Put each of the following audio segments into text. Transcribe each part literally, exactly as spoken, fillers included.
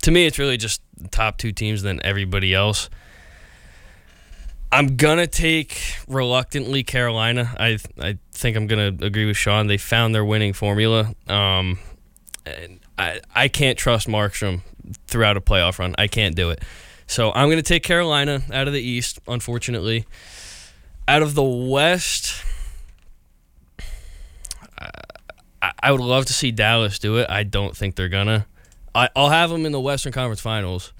to me, it's really just the top two teams than everybody else. I'm going to take, reluctantly, Carolina. I I think I'm going to agree with Sean. They found their winning formula. Um, and I, I can't trust Markstrom throughout a playoff run. I can't do it. So I'm going to take Carolina out of the East, unfortunately. Out of the West, I, I would love to see Dallas do it. I don't think they're going to. I'll have them in the Western Conference Finals.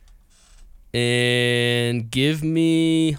And give me...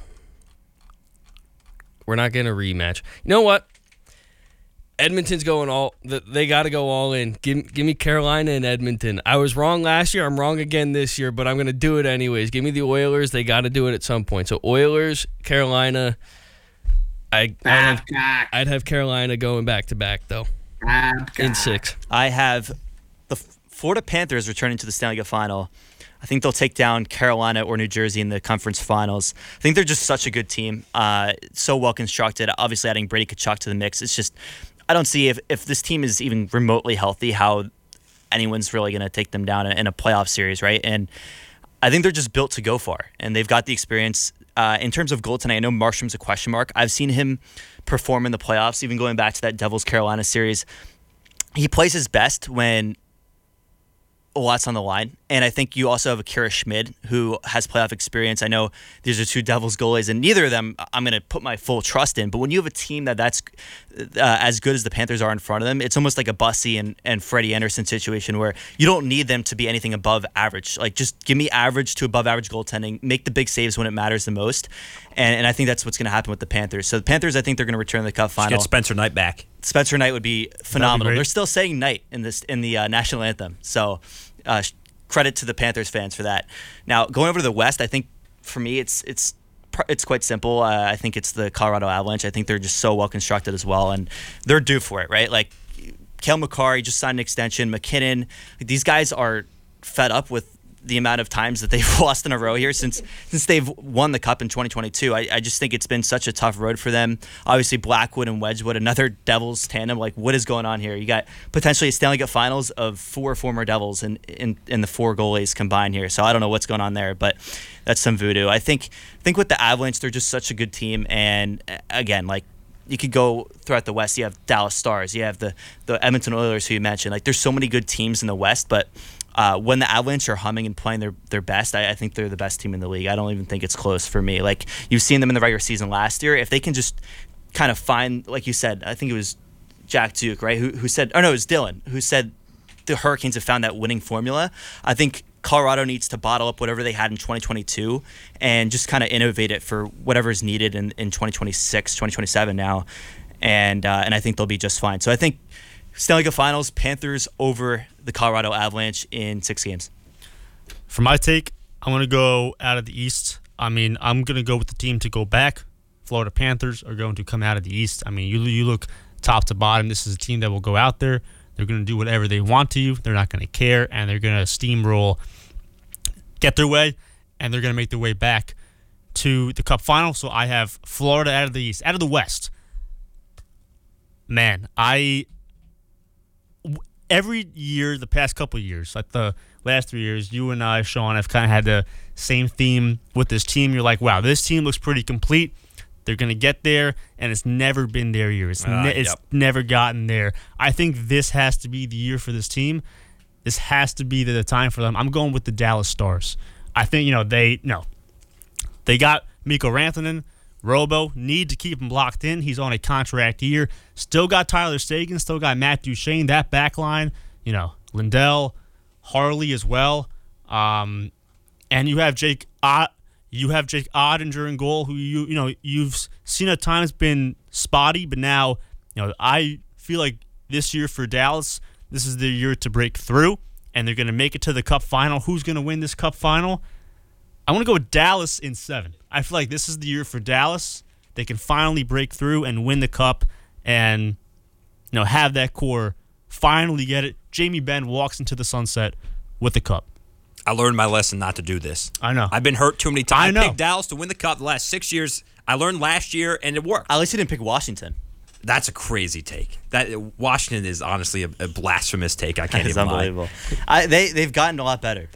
We're not getting a rematch. You know what? Edmonton's going all... They got to go all in. Give, give me Carolina and Edmonton. I was wrong last year. I'm wrong again this year, but I'm going to do it anyways. Give me the Oilers. They got to do it at some point. So Oilers, Carolina. I, I'd, have, I'd have Carolina going back-to-back, though, in six. I have the Florida Panthers returning to the Stanley Cup Final. I think they'll take down Carolina or New Jersey in the conference finals. I think they're just such a good team, uh, so well constructed. Obviously, adding Brady Tkachuk to the mix, it's just I don't see if, if this team is even remotely healthy how anyone's really going to take them down in a playoff series, right? And I think they're just built to go far, and they've got the experience. Uh, in terms of goaltending, I know Markstrom's a question mark. I've seen him perform in the playoffs, even going back to that Devils-Carolina series. He plays his best when a lot's on the line. And I think you also have Akira Schmid, who has playoff experience. I know these are two Devils goalies, and neither of them I'm going to put my full trust in. But when you have a team that that's uh, as good as the Panthers are in front of them, it's almost like a Bussy and, and Freddie Anderson situation where you don't need them to be anything above average. Like, just give me average to above average goaltending, make the big saves when it matters the most. And, and I think that's what's going to happen with the Panthers. So the Panthers, I think they're going to return to the Cup final. Just get Spencer Knight back. Spencer Knight would be phenomenal. Be They're still saying Knight in this in the uh, national anthem. So uh, credit to the Panthers fans for that. Now, going over to the West, I think for me it's it's it's quite simple. Uh, I think it's the Colorado Avalanche. I think they're just so well constructed as well, and they're due for it, right? Like Cale Makar just signed an extension. McKinnon, like, these guys are fed up with the amount of times that they've lost in a row here since since they've won the Cup in twenty twenty-two. I, I just think it's been such a tough road for them. Obviously, Blackwood and Wedgwood, another Devils tandem. Like, what is going on here? You got potentially a Stanley Cup Finals of four former Devils and in, in the four goalies combined here. So I don't know what's going on there, but that's some voodoo. I think I think with the Avalanche, they're just such a good team. And again, like, you could go throughout the West. You have Dallas Stars. You have the, the Edmonton Oilers, who you mentioned. Like, there's so many good teams in the West, but Uh, when the Avalanche are humming and playing their, their best, I, I think they're the best team in the league. I don't even think it's close for me. Like, you've seen them in the regular season last year. If they can just kind of find, like you said, I think it was Jack Duke, right, who, who said, oh no, it was Dylan, who said the Hurricanes have found that winning formula. I think Colorado needs to bottle up whatever they had in twenty twenty-two and just kind of innovate it for whatever is needed in, in twenty twenty-six, twenty twenty-seven now. And, uh, and I think they'll be just fine. So I think Stanley Cup Finals, Panthers over the Colorado Avalanche in six games. For my take, I'm going to go out of the East. I mean, I'm going to go with the team to go back. Florida Panthers are going to come out of the East. I mean, you you look top to bottom. This is a team that will go out there. They're going to do whatever they want to you. They're not going to care, and they're going to steamroll, get their way, and they're going to make their way back to the Cup Final. So I have Florida out of the East. Out of the West, man, I... Every year, the past couple of years, like the last three years, you and I, Sean, have kind of had the same theme with this team. You're like, wow, this team looks pretty complete. They're going to get there, and it's never been their year. It's, uh, ne- it's yep. never gotten there. I think this has to be the year for this team. This has to be the, the time for them. I'm going with the Dallas Stars. I think, you know, they, no. They got Mikko Rantanen. Robo, need to keep him locked in. He's on a contract year. Still got Tyler Seguin. Still got Matt Duchene. That back line, you know, Lindell, Harley as well. Um, and you have Jake Ott, you have Jake Ottinger in goal, who you you know you've seen at times been spotty, but now you know I feel like this year for Dallas, this is the year to break through, and they're going to make it to the Cup Final. Who's going to win this Cup Final? I want to go with Dallas in seven. I feel like this is the year for Dallas. They can finally break through and win the Cup and, you know, have that core finally get it. Jamie Benn walks into the sunset with the Cup. I learned my lesson not to do this. I know. I've been hurt too many times. I know. I picked Dallas to win the Cup the last six years. I learned last year, and it worked. At least he didn't pick Washington. That's a crazy take. That Washington is honestly a, a blasphemous take. I can't That is even unbelievable. I, they, they've gotten a lot better.